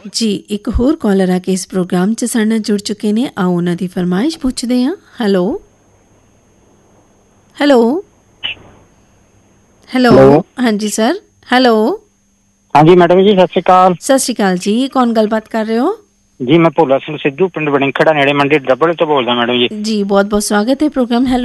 ਜੀ ਇੱਕ ਹੋਰ ਕਾਲਰ ਆ ਕੇ ਇਸ ਪ੍ਰੋਗਰਾਮ 'ਚ ਸਾਡੇ ਨਾਲ ਜੁੜ ਚੁੱਕੇ ਨੇ। ਆਓ ਉਹਨਾਂ ਦੀ ਫਰਮਾਇਸ਼ ਪੁੱਛਦੇ ਹਾਂ। ਹੈਲੋ ਹੈਲੋ ਹੈਲੋ ਹਾਂਜੀ ਸਰ। ਹੈਲੋ ਹਾਂਜੀ ਮੈਡਮ ਜੀ, ਸਤਿ ਸ਼੍ਰੀ ਅਕਾਲ। ਸਤਿ ਸ਼੍ਰੀ ਅਕਾਲ ਜੀ, ਕੌਣ ਗੱਲਬਾਤ ਕਰ ਰਹੇ ਹੋ? ਜੀ ਮੈਂ ਭੋਲਾ ਸਿੰਘ ਸਿੱਧੂ, ਪਿੰਡ ਵੜਿੰਖੜਾ, ਨੇੜੇ ਮੰਡੀ ਡੱਬਲ ਤੋਂ ਬੋਲਦਾ ਮੈਡਮ ਜੀ। ਜੀ ਬਹੁਤ ਬਹੁਤ ਸਵਾਗਤ ਹੈ ਪ੍ਰੋਗਰਾਮ ਹੈਲੋ